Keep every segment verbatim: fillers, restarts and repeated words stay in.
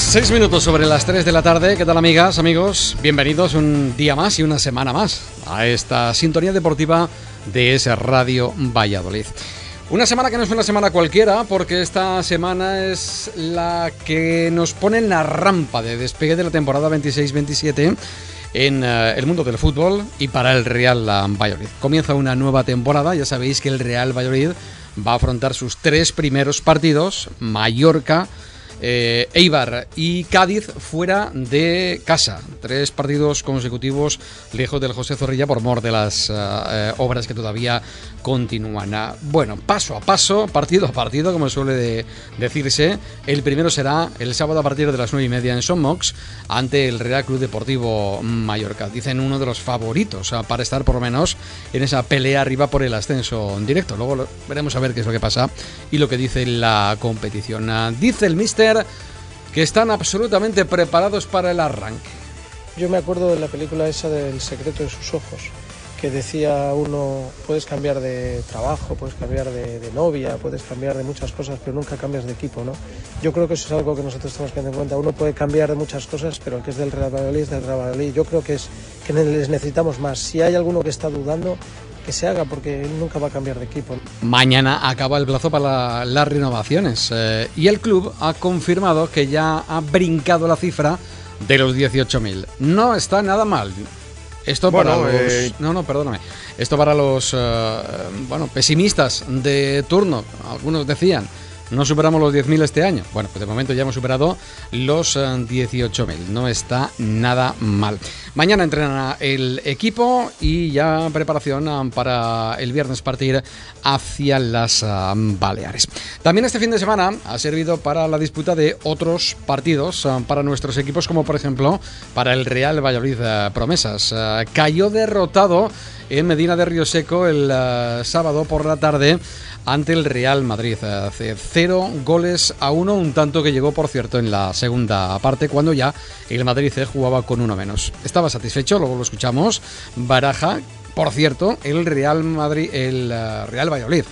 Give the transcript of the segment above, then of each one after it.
Seis minutos sobre las tres de la tarde. ¿Qué tal, amigas, amigos? Bienvenidos un día más y una semana más a esta sintonía deportiva de Es Radio Valladolid. Una semana que no es una semana cualquiera, porque esta semana es la que nos pone en la rampa de despegue de la temporada veintiséis veintisiete en uh, el mundo del fútbol y para el Real Valladolid. Comienza una nueva temporada. Ya sabéis que el Real Valladolid va a afrontar sus tres primeros partidos: Mallorca, Eh, Eibar y Cádiz fuera de casa. Tres partidos consecutivos lejos del José Zorrilla por mor de las uh, eh, obras que todavía continúan. Uh, bueno, paso a paso, partido a partido, como suele de, decirse. El primero será el sábado a partir de las nueve y media en Son Mox ante el Real Club Deportivo Mallorca. Dicen uno de los favoritos uh, para estar por lo menos en esa pelea arriba por el ascenso en directo. Luego lo, veremos a ver qué es lo que pasa y lo que dice la competición. Uh, dice el míster que están absolutamente preparados para el arranque. Yo me acuerdo de la película esa del secreto de sus ojos, que decía uno, puedes cambiar de trabajo, puedes cambiar de, de novia, puedes cambiar de muchas cosas, pero nunca cambias de equipo, ¿no? Yo creo que eso es algo que nosotros tenemos que tener en cuenta. Uno puede cambiar de muchas cosas, pero el que es del Real Valladolid es del Real Valladolid. Yo creo que es que les necesitamos más. Si hay alguno que está dudando, que se haga, porque él nunca va a cambiar de equipo. Mañana acaba el plazo para las renovaciones eh, y el club ha confirmado que ya ha brincado la cifra de los dieciocho mil. No está nada mal. Esto para bueno, los... Eh... No, no, perdóname. Esto para los uh, bueno, pesimistas de turno. Algunos decían, no superamos los diez mil este año. Bueno, pues de momento ya hemos superado los uh, dieciocho mil. No está nada mal. Mañana entrena el equipo y ya preparación uh, para el viernes partir hacia las uh, Baleares. También este fin de semana ha servido para la disputa de otros partidos uh, para nuestros equipos, como por ejemplo para el Real Valladolid uh, Promesas. Uh, cayó derrotado en Medina de Rioseco el uh, sábado por la tarde ante el Real Madrid. Hace cero goles a uno, un tanto que llegó, por cierto, en la segunda parte, cuando ya el Madrid jugaba con uno menos. Estaba satisfecho, luego lo escuchamos. Baraja, por cierto, el Real Madrid, el uh, Real Valladolid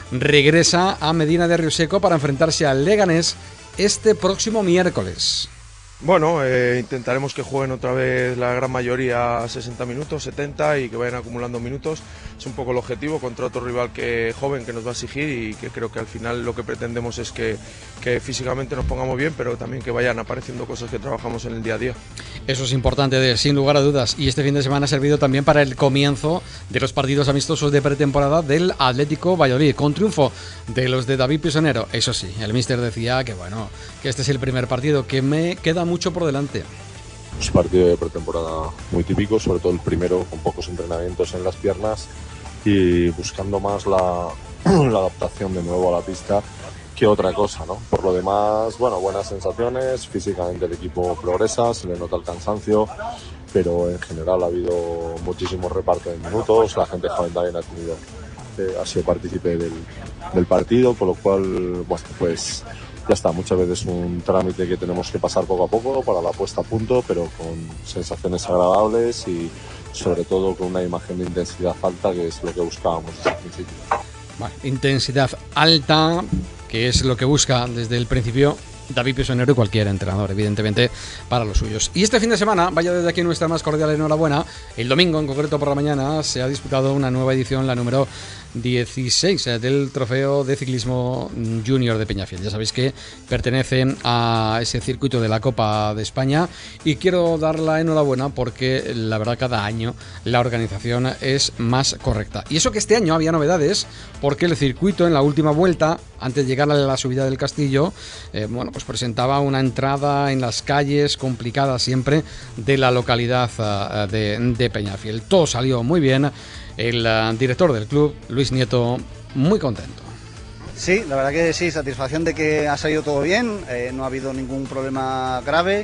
regresa a Medina de Rioseco para enfrentarse al Leganés este próximo miércoles. Bueno, eh, intentaremos que jueguen otra vez la gran mayoría sesenta minutos, setenta y que vayan acumulando minutos. Es un poco el objetivo contra otro rival que joven que nos va a exigir y que creo que al final lo que pretendemos es que, que físicamente nos pongamos bien, pero también que vayan apareciendo cosas que trabajamos en el día a día. Eso es importante, de, sin lugar a dudas. Y este fin de semana ha servido también para el comienzo de los partidos amistosos de pretemporada del Atlético Valladolid, con triunfo de los de David Pisonero. Eso sí, el míster decía que bueno, que este es el primer partido, que me queda mucho por delante. Es un partido de pretemporada muy típico, sobre todo el primero, con pocos entrenamientos en las piernas y buscando más la, la adaptación de nuevo a la pista que otra cosa, ¿no? Por lo demás, bueno, buenas sensaciones, físicamente el equipo progresa, se le nota el cansancio, pero en general ha habido muchísimo reparto de minutos, la gente joven también ha tenido, eh, ha sido partícipe del, del partido, con lo cual, bueno, pues ya está, muchas veces un trámite que tenemos que pasar poco a poco para la puesta a punto, pero con sensaciones agradables y sobre todo con una imagen de intensidad alta, que es lo que buscábamos desde el principio. Bueno, intensidad alta, que es lo que busca desde el principio David Pisonero y cualquier entrenador, evidentemente, para los suyos. Y este fin de semana, vaya desde aquí nuestra más cordial enhorabuena. El domingo, en concreto por la mañana, se ha disputado una nueva edición, la número dieciséis, del Trofeo de Ciclismo Junior de Peñafiel. Ya sabéis que pertenece a ese circuito de la Copa de España y quiero dar la enhorabuena porque la verdad cada año la organización es más correcta. Y eso que este año había novedades, porque el circuito en la última vuelta, antes de llegar a la subida del Castillo, eh, bueno, pues presentaba una entrada en las calles complicada siempre de la localidad uh, de, de Peñafiel. Todo salió muy bien. El uh, director del club, Luis Nieto, muy contento. Sí, la verdad que sí, satisfacción de que ha salido todo bien, eh, no ha habido ningún problema grave.